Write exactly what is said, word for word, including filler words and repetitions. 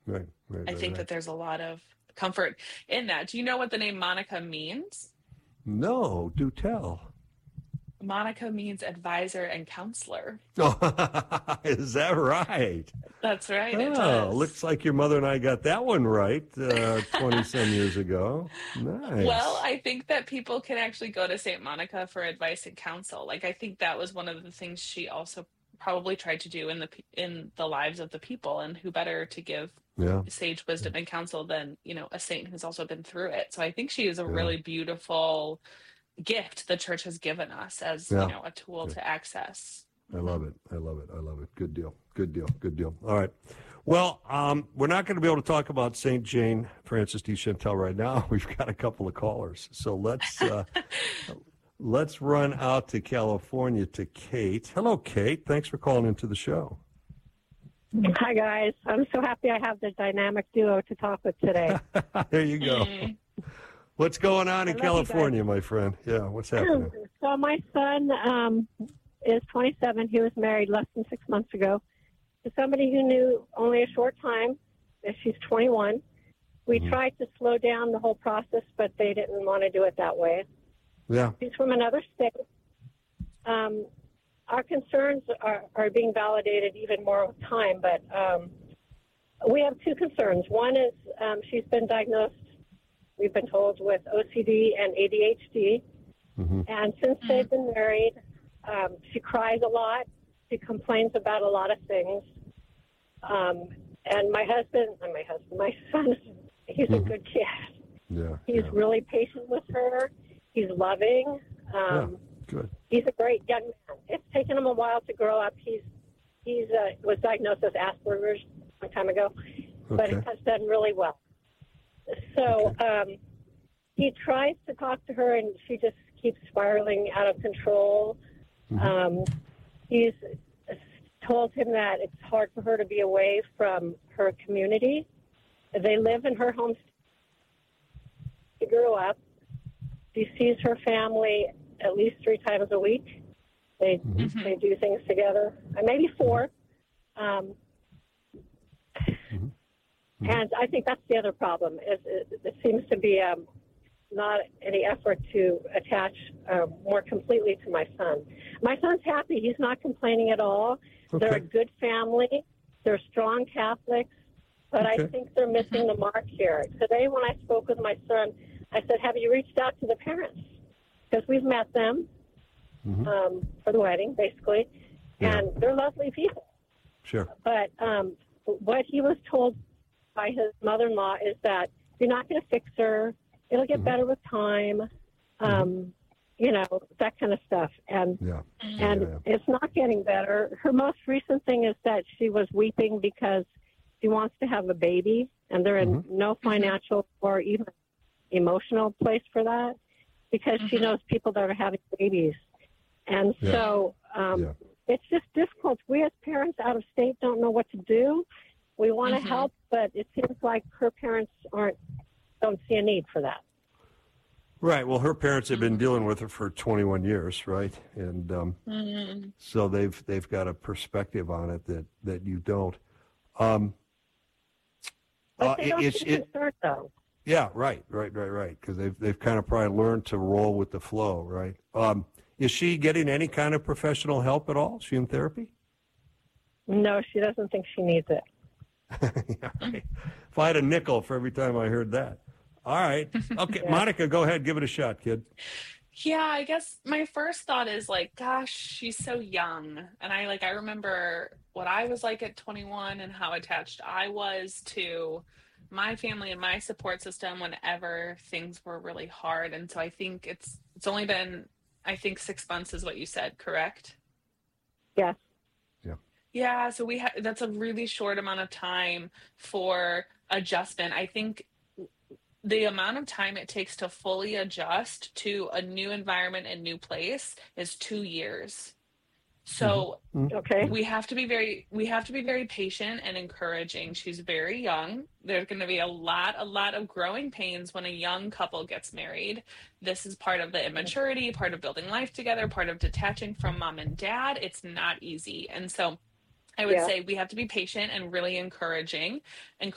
Right, right, I right, think right. that there's a lot of comfort in that. Do you know what the name Monica means? No, do tell. Monica means advisor and counselor. Oh, is that right? That's right, it Oh, does. looks like your mother and I got that one right uh, twenty some years ago. Well, Nice. I think that people can actually go to Saint Monica for advice and counsel. Like I think that was one of the things she also probably tried to do in the pe- in the lives of the people, and who better to give Yeah, sage wisdom and counsel than, you know, a saint who's also been through it. So I think she is a yeah, really beautiful gift the church has given us as, you yeah. know, a tool Good. to access. I Hmm. love it. I love it. I love it. Good deal. Good deal. Good deal. All right. Well, um, we're not going to be able to talk about Saint Jane Frances de Chantal right now. We've got a couple of callers, so let's uh, let's run out to California to Kate. Hello, Kate. Thanks for calling into the show. Hi, guys. I'm so happy I have the dynamic duo to talk with today. There you go. Mm. What's going on I in love you guys. California, my friend? Yeah, what's happening? So my son um, is twenty-seven. He was married less than six months ago to somebody who knew only a short time. She's twenty-one. We Mhm. tried to slow down the whole process, but they didn't want to do it that way. Yeah. She's from another state. Um, our concerns are, are being validated even more with time, but um, we have two concerns. One is um, she's been diagnosed, we've been told, with O C D and A D H D. Mm-hmm. And since they've been married, um, she cries a lot. She complains about a lot of things. Um, and my husband, and my husband, my son, he's a good kid. Yeah. He's yeah. really patient with her. He's loving. Um, Yeah. Good. He's a great young man. It's taken him a while to grow up. He's he's uh, was diagnosed with Asperger's a long time ago, but Okay. has done really well. So Okay. um, he tries to talk to her, and she just keeps spiraling out of control. Mhm. Um, he's told him that it's hard for her to be away from her community. They live in her home. She grew up. She sees her family at least three times a week. They Mhm. they do things together, uh, maybe four. Um, Mhm. And I think that's the other problem. Is it, it seems to be um, not any effort to attach uh, more completely to my son. My son's happy. He's not complaining at all. They're a Okay. good family. They're strong Catholics, but I Okay. think they're missing the mark here. Today when I spoke with my son, I said, have you reached out to the parents? Because we've met them Mhm. um, for the wedding, basically, Yeah. and they're lovely people. Sure. But um, what he was told by his mother-in-law is that you're not going to fix her. It'll get Mhm. better with time. Um, You know, that kind of stuff. And Yeah. and yeah, yeah. it's not getting better. Her most recent thing is that she was weeping because she wants to have a baby, and they're in Mhm. no financial or even emotional place for that, because she Mhm. knows people that are having babies. And Yeah. so um, Yeah. it's just difficult. We as parents out of state don't know what to do. We want to Mhm. help, but it seems like her parents aren't don't see a need for that. Right. Well, her parents have been dealing with her for twenty-one years, right? And um, Mhm. so they've they've got a perspective on it that, that you don't. Um, But uh, they it- don't it's seem it. concerned, though. Yeah. Right. Right. Right. Right. Because they've they've kind of probably learned to roll with the flow, right? Um, is she getting any kind of professional help at all? Is she in therapy? No, she doesn't think she needs it. Yeah, right. If I had a nickel for every time I heard that. All right. Okay, Yeah. Monica, go ahead. Give it a shot, kid. Yeah, I guess my first thought is like, gosh, she's so young. And I like I remember what I was like at twenty-one and how attached I was to my family and my support system whenever things were really hard. And so I think it's it's only been I think six months is what you said, correct? Yes. Yeah, so we ha- that's a really short amount of time for adjustment. I think the amount of time it takes to fully adjust to a new environment and new place is two years. So Okay. we have to be very we have to be very patient and encouraging. She's very young. There's going to be a lot a lot of growing pains when a young couple gets married. This is part of the immaturity, part of building life together, part of detaching from mom and dad. It's not easy. And so I would Yeah. say we have to be patient and really encouraging and